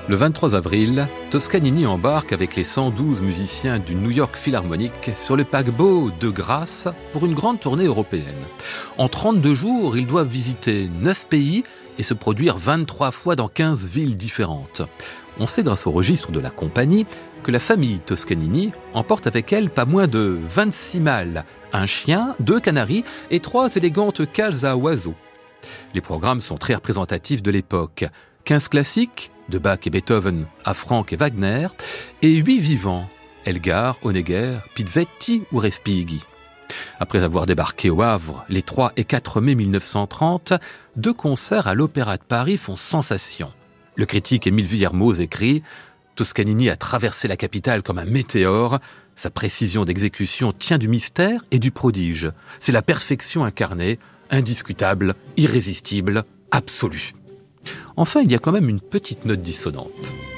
Le 23 avril, Toscanini embarque avec les 112 musiciens du New York Philharmonic sur le paquebot de Grasse pour une grande tournée européenne. En 32 jours, ils doivent visiter 9 pays et se produire 23 fois dans 15 villes différentes. On sait grâce au registre de la compagnie que la famille Toscanini emporte avec elle pas moins de 26 mâles, un chien, 2 canaris et 3 élégantes cages à oiseaux. Les programmes sont très représentatifs de l'époque. 15 classiques, de Bach et Beethoven à Franck et Wagner, et 8 vivants, Elgar, Honegger, Pizzetti ou Respighi. Après avoir débarqué au Havre les 3 et 4 mai 1930, 2 concerts à l'Opéra de Paris font sensation. Le critique Émile Vuillermoz écrit « Toscanini a traversé la capitale comme un météore. Sa précision d'exécution tient du mystère et du prodige. C'est la perfection incarnée, indiscutable, irrésistible, absolue. » Enfin, il y a quand même une petite note dissonante.